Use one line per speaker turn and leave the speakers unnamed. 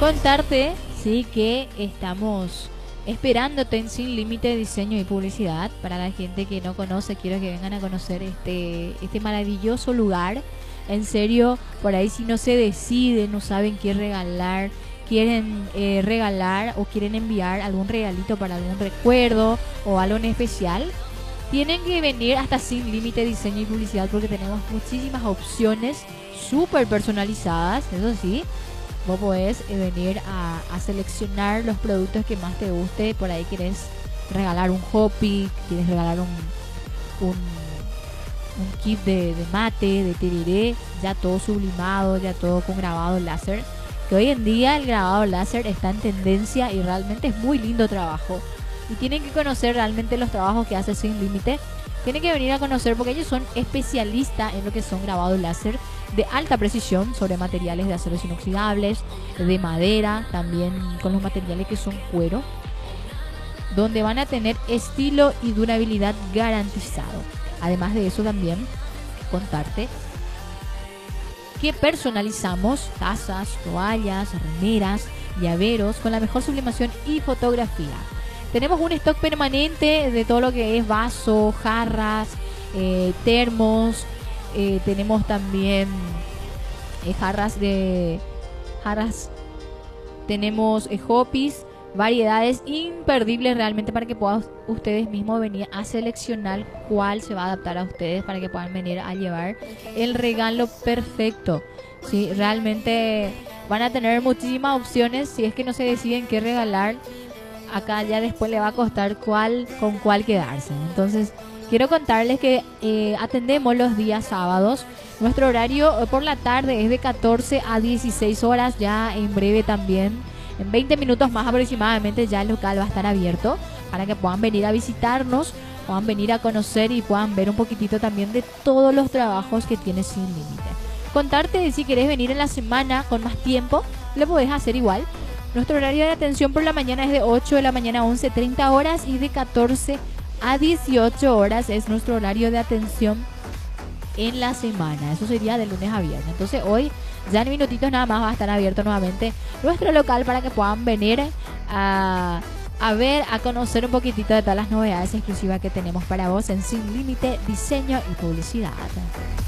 Contarte, sí, que estamos esperándote en Sin Límite Diseño y Publicidad. Para la gente que no conoce, quiero que vengan a conocer este maravilloso lugar. En serio, por ahí si no se deciden, no saben qué regalar, quieren regalar o quieren enviar algún regalito para algún recuerdo o algo en especial, tienen que venir hasta Sin Límite Diseño y Publicidad, porque tenemos muchísimas opciones súper personalizadas. Eso sí, vos podés venir a seleccionar los productos que más te guste. Por ahí querés regalar un hobby, quieres regalar un kit de mate, de tereré, ya todo sublimado, ya todo con grabado láser. Que hoy en día el grabado láser está en tendencia y realmente es muy lindo trabajo. Y tienen que conocer realmente los trabajos que hace Sin Límite. Tienen que venir a conocer porque ellos son especialistas en lo que son grabados láser de alta precisión sobre materiales de aceros inoxidables, de madera, también con los materiales que son cuero, donde van a tener estilo y durabilidad garantizado. Además de eso, también contarte que personalizamos tazas, toallas, remeras, llaveros con la mejor sublimación y fotografía. Tenemos un stock permanente de todo lo que es vasos, jarras, termos. Tenemos también jarras. Tenemos hopis, variedades imperdibles realmente para que puedan ustedes mismos venir a seleccionar cuál se va a adaptar a ustedes para que puedan venir a llevar el regalo perfecto. Sí, realmente van a tener muchísimas opciones. Si es que no se deciden qué regalar, acá ya después le va a costar con cuál quedarse. Entonces quiero contarles que atendemos los días sábados. Nuestro horario por la tarde es de 14 a 16 horas. Ya en breve también, en 20 minutos más aproximadamente, ya el local va a estar abierto para que puedan venir a visitarnos, puedan venir a conocer y puedan ver un poquitito también de todos los trabajos que tiene Sin Límite. Contarte, si querés venir en la semana con más tiempo, lo podés hacer igual. Nuestro horario de atención por la mañana es de 8 de la mañana a 11:30 horas y de 14 a 18 horas es nuestro horario de atención en la semana. Eso sería de lunes a viernes. Entonces hoy, ya en minutitos nada más, va a estar abierto nuevamente nuestro local para que puedan venir a ver, a conocer un poquitito de todas las novedades exclusivas que tenemos para vos en Sin Límite Diseño y Publicidad.